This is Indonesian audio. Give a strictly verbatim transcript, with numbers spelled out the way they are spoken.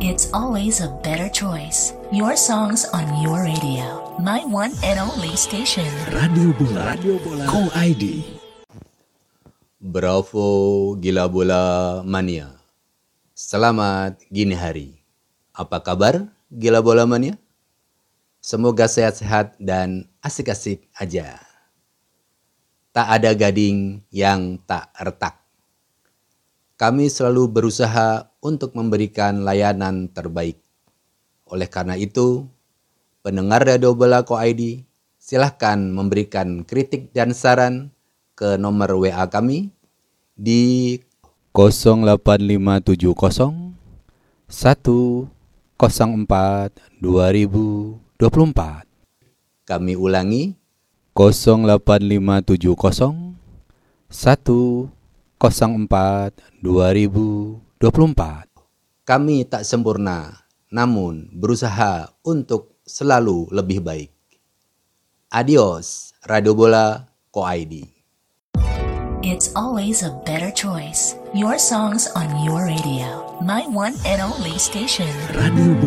It's always a better choice. Your songs on your radio. My one and only station. Radio Bola, Radio Bola, Co I D. Bravo Gila Bola Mania. Selamat gini hari. Apa kabar Gila Bola Mania? Semoga sehat-sehat dan asik-asik aja. Tak ada gading yang tak retak. Kami selalu berusaha untuk memberikan layanan terbaik. Oleh karena itu, pendengar Radio Bola Co I D, silahkan memberikan kritik dan saran ke nomor W A kami di nol delapan lima tujuh nol satu nol empat dua ribu dua puluh empat. Kami ulangi nol delapan lima tujuh nol satu nol empat dua ribu dua puluh empat. Kami tak sempurna, namun berusaha untuk selalu lebih baik. Adios, Radio Bola Co I D. It's always a better choice. Your songs on your radio. My one and only station. Radio